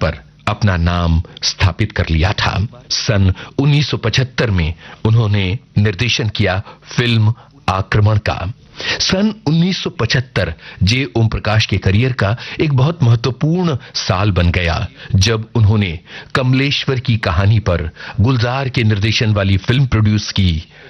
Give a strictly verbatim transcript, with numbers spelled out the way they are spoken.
पर अपना नाम स्थापित कर लिया था। सन उन्नीस सौ पचहत्तर में उन्होंने निर्देशन किया फिल्म आक्रमण का। सन उन्नीस सौ पचहत्तर जे ओम प्रकाश के करियर का एक बहुत महत्वपूर्ण साल बन गया, जब उन्होंने कमलेश्वर की कहानी पर गुलजार के निर्देशन वाली फिल्म प्रोड्यूस की